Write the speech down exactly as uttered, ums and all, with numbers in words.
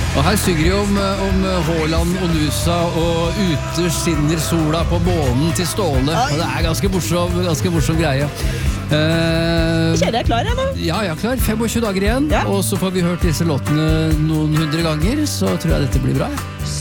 Og her synger de om, om Haaland og Nusa og ute skinner sola på månen til Ståle. Og det er ganske morsom, ganske morsom greie. Uh, Kjære, jeg er klar, jeg nå. Ja, jeg er klar. femogtjue dager igjen. Ja. Og så får vi hørt disse låtene noen hundre ganger, så tror jeg dette blir bra.